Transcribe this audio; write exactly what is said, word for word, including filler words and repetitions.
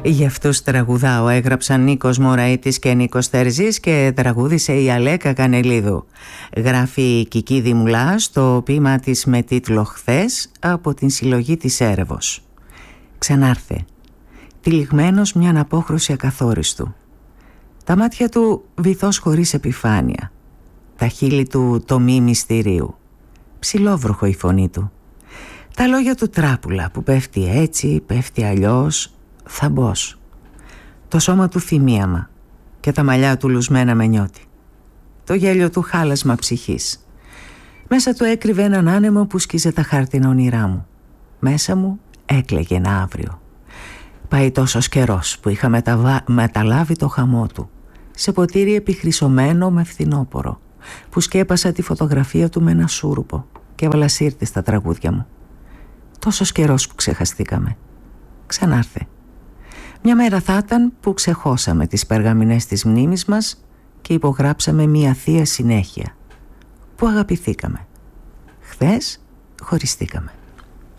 Για αυτούς τραγουδάω έγραψαν Νίκος Μωραΐτης και Νίκος Τερζής και τραγούδισε η Αλέκα Κανελίδου. Γράφει η Κική Δημουλά στο ποίημα της με τίτλο «Χθες» από την συλλογή της Έρευος. Ξανάρθε, τυλιγμένος μια αναπόχρωση ακαθόριστου. Τα μάτια του βυθός χωρίς επιφάνεια. Τα χείλη του τομή μυστηρίου. Ψιλόβροχο η φωνή του. Τα λόγια του τράπουλα που πέφτει έτσι, πέφτει αλλιώς, θαμπός. Το σώμα του θυμίαμα και τα μαλλιά του λουσμένα με νιώτη. Το γέλιο του χάλασμα ψυχής. Μέσα του έκρυβε έναν άνεμο που σκίζε τα χάρτινα όνειρά μου. Μέσα μου έκλαιγε ένα αύριο. Πάει τόσος καιρός που είχα μεταβα... μεταλάβει το χαμό του σε ποτήρι επιχρυσωμένο με φθινόπορο, που σκέπασα τη φωτογραφία του με ένα σούρουπο και έβαλα σύρτη στα τραγούδια μου. Τόσος καιρός που ξεχαστήκαμε. Ξανάρθε. Μια μέρα θα ήταν που ξεχώσαμε τις περγαμηνές της μνήμης μας και υπογράψαμε μια θεία συνέχεια, που αγαπηθήκαμε. Χθες χωριστήκαμε.